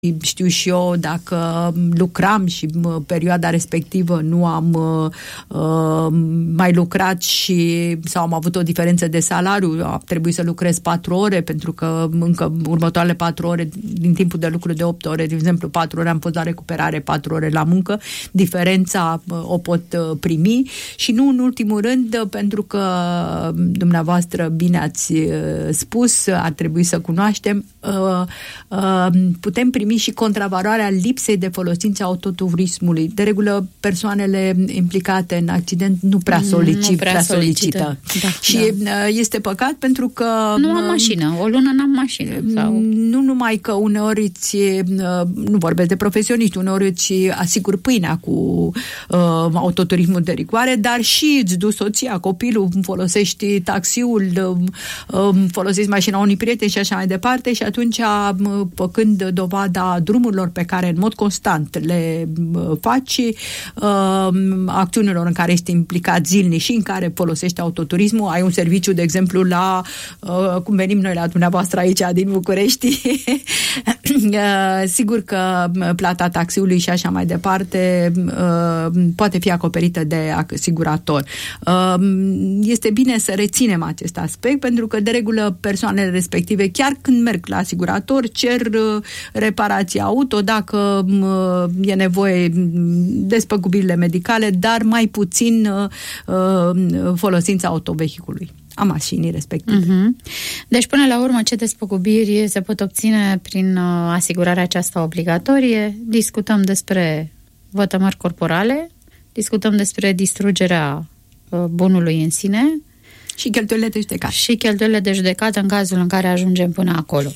știu și eu, dacă lucram și perioada respectivă nu am mai lucrat sau am avut o diferență de salariu, a trebuit să lucrez 4 ore, pentru că încă următoarele 4 ore din timpul de lucru de 8 ore, de exemplu 4 ore am fost la recuperare, 4 ore la muncă, diferența o pot primi și nu în ultimul rând, pentru că dumneavoastră bine ați spus, ar trebui să cunoaștem, putem primi și contravaloarea lipsei de folosință a autoturismului. De regulă, persoanele implicate în accident nu prea solicită. Da, și este păcat pentru că... Nu am mașină, o lună n-am mașină. Sau... Nu numai că uneori nu vorbesc de profesioniști, uneori îți asiguri pâinea cu autoturismul de rigoare, dar și îți duci soția, copilul, folosești taxiul, folosești mașina unui prieten și așa mai departe și atunci, făcând dovada drumurilor pe care în mod constant le faci, acțiunilor în care ești implicat zilnic și în care folosești autoturismul, ai un serviciu, de exemplu, cum venim noi la dumneavoastră aici din București, sigur că plata taxiului și așa mai departe poate fi acoperită de asigurator. Este bine să reținem acest aspect, pentru că de regulă persoanele respective, chiar când merg la asigurator, cer reparații auto, dacă e nevoie, despăgubirile medicale, dar mai puțin folosința autovehicului, a mașinii respective. Deci, până la urmă, ce despăgubiri se pot obține prin asigurarea aceasta obligatorie? Discutăm despre vătămări corporale, discutăm despre distrugerea bunului în sine și cheltuielile de judecată. Și cheltuielile de judecată în cazul în care ajungem până acolo.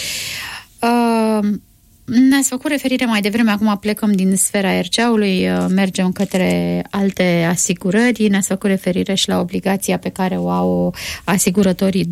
Ne-ați făcut referire mai devreme, acum plecăm din sfera RCA-ului, mergem către alte asigurări, ne-ați făcut referire și la obligația pe care o au asigurătorii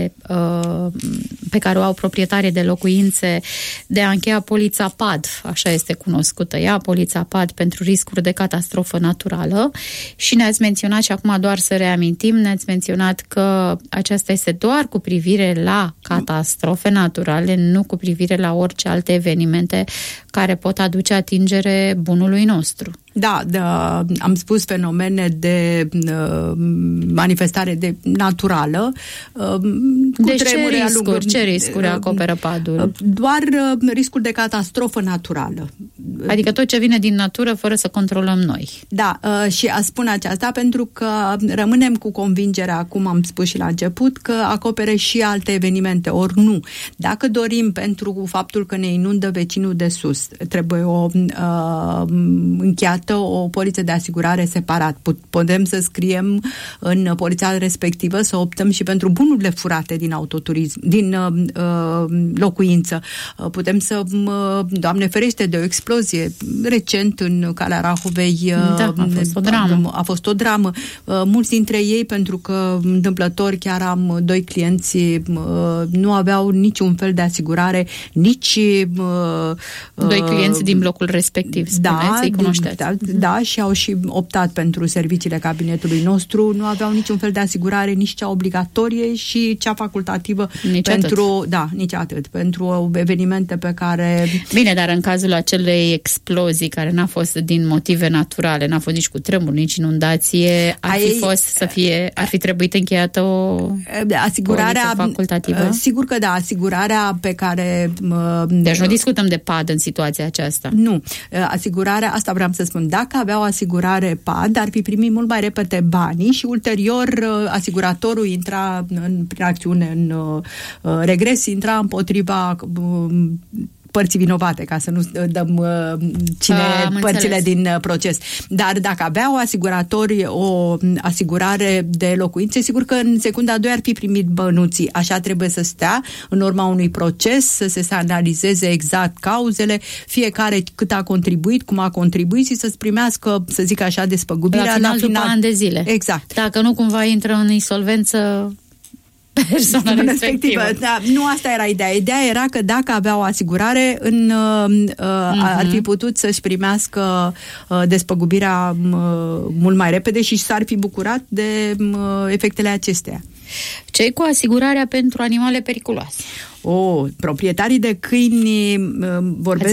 pe care o au proprietarii de locuințe de a încheia polița PAD, așa este cunoscută ea, polița PAD pentru riscuri de catastrofă naturală, și ne-ați menționat, și acum doar să reamintim, ne-ați menționat că aceasta este doar cu privire la catastrofe naturale, nu cu privire la orice alte evenimente care pot aduce atingere bunului nostru. Da, am spus fenomene de manifestare naturală. Deci ce riscuri acoperă PAD-ul? Doar riscuri de catastrofă naturală. Adică tot ce vine din natură fără să controlăm noi. Da, și spun aceasta pentru că rămânem cu convingerea, cum am spus și la început, că acopere și alte evenimente, ori nu. Dacă dorim, pentru faptul că ne inundă vecinul de sus, trebuie încheiată o poliță de asigurare separat. Putem să scriem în polița respectivă, să optăm și pentru bunurile furate din autoturism, din locuință. Putem să, Doamne ferește, de o explozie. Recent, în Calea Rahovei, a fost o dramă. Mulți dintre ei, pentru că întâmplător chiar am 2 clienți, nu aveau niciun fel de asigurare, nici 2 clienți din blocul respectiv, spuneți, îi cunoșteți. Da, și au și optat pentru serviciile cabinetului nostru, nu aveau niciun fel de asigurare, nici cea obligatorie și cea facultativă. Nici atât. Pentru evenimente pe care... Bine, dar în cazul acelei explozii care n-a fost din motive naturale, n-a fost nici cu tremur, nici inundație, ar fi trebuit încheiată o asigurarea facultativă? Sigur că da, asigurarea pe care... Deci nu discutăm de PAD în situația aceasta. Nu. Asigurarea, asta vreau să spun, dacă aveau asigurare PAD, ar fi primit mult mai repede banii și ulterior asiguratorul intra prin acțiune în regres, intra împotriva părții vinovate, ca să nu dăm părțile din proces. Dar dacă aveau asiguratori o asigurare de locuințe, sigur că în secunda a 2 ar fi primit bănuții. Așa trebuie să stea în urma unui proces, să se analizeze exact cauzele, fiecare cât a contribuit, cum a contribuit și să-ți primească, să zic așa, despăgubirea la final după ani de zile. Exact. Dacă nu, cumva intră în insolvență persoana respectivă. Da, nu asta era ideea. Ideea era că dacă avea o asigurare, ar fi putut să-și primească despăgubirea mult mai repede și s-ar fi bucurat de efectele acesteia. Ce cu asigurarea pentru animale periculoase? Proprietarii de câini vorbesc